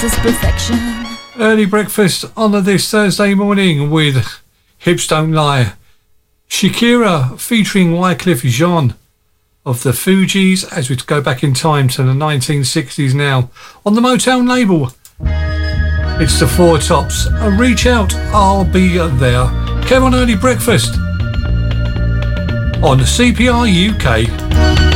is perfection. Early breakfast on this Thursday morning with Hips Don't Lie. Shakira featuring Wyclef Jean of the Fugees as we go back in time to the 1960s now. On the Motown label, it's the Four Tops. Reach out, I'll be there. Kev on Early Breakfast on CPR UK.